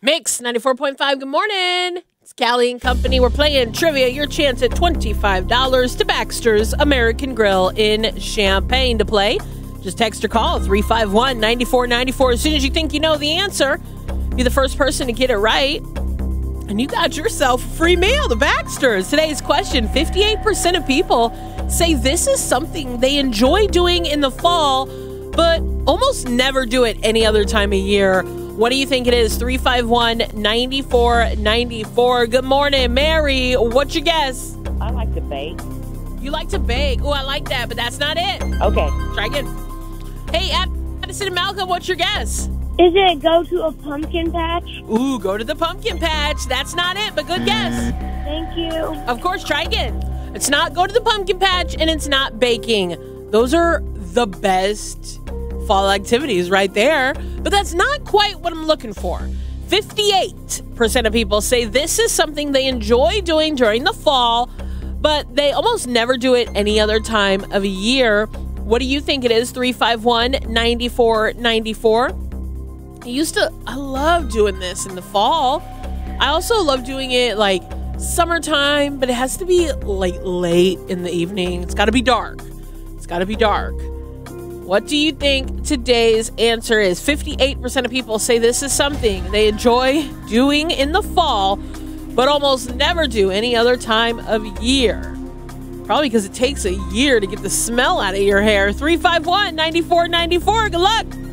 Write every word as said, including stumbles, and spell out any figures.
Mix ninety-four point five, good morning. It's Callie and Company. We're playing trivia. Your chance at twenty-five dollars to Baxter's American Grill in Champaign to play. Just text or call three five one, nine four nine four as soon as you think you know the answer. Be the first person to get it right. And you got yourself a free meal to Baxter's. Today's question, fifty-eight percent of people say this is something they enjoy doing in the fall, but almost never do it any other time of year. What do you think it is? three five one, nine four nine four. Good morning, Mary. What's your guess? I like to bake. You like to bake. Oh, I like that, but that's not it. Okay. Try again. Hey, Addison and Malcolm, what's your guess? Is it go to a pumpkin patch? Ooh, go to the pumpkin patch. That's not it, but good guess. Thank you. Of course, try again. It's not go to the pumpkin patch, and it's not baking. Those are the best fall activities right there, but that's not quite what I'm looking for. fifty-eight percent of people say this is something they enjoy doing during the fall, but they almost never do it any other time of year. What do you think it is? three five one, nine four nine four. I used to, I love doing this in the fall. I also love doing it like summertime, but it has to be like late in the evening. It's got to be dark. It's got to be dark. What do you think today's answer is? fifty-eight percent of people say this is something they enjoy doing in the fall, but almost never do any other time of year. Probably because it takes a year to get the smell out of your hair. three five one, nine four nine four. Good luck.